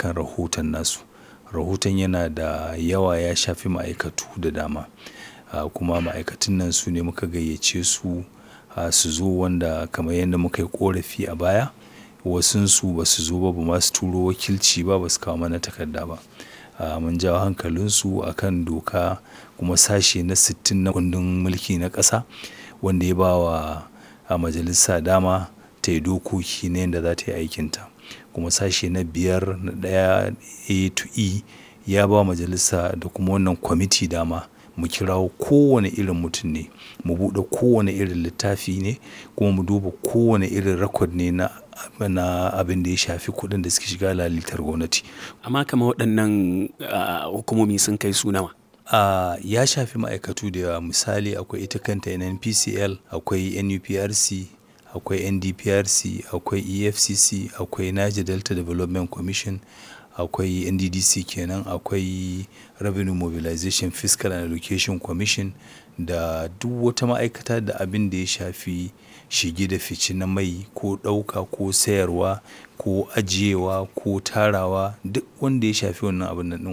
akan rahoton nasu. Rahoton yana da yawa, ya shafi ma'aikatu da dama. Kuma ma'aikatun nan su ne muka gayyace su su zo, wanda kamar yadda muka yi ƙorafi a baya, wasunsu ba su zo ba, ba ma su turo wakilci ba, ba su kawo mana takarda ba. Mun jawo hankalinsu a kan doka kuma sashe na 60 na kundin mulki na ƙasa, wanda ya ba wa majalisa dama ta yi dokoki na yadda za ta yi aikinta. Kuma sashe na 5 na 1 to E ya ba majalisa da kuma wannan kwamiti dama mu kirawo kowane irin mutum ne, mu buɗe kowane irin littafi ne, kuma mu duba kowane irin record ne na abin da ya shafi kuɗin da suke shiga lalitar gwamnati. Amma kamar waɗannan hukumomi sun kai su nawa? Ya shafi ma'aikatu da yawa. Misali akwai ita kanta NNPCL, akwai NUPRC, akwai NDPRC, akwai EFCC, akwai Niger Delta Development Commission, akwai NDDC kenan, akwai Revenue Mobilization Fiscal and Allocation Commission, da duk wata ma'aikata da abin da ya shafi shige da fice na mai ko ɗauka ko sayarwa ko ajiyewa ko tarawa, duk wanda ya shafi wannan abun nan ɗin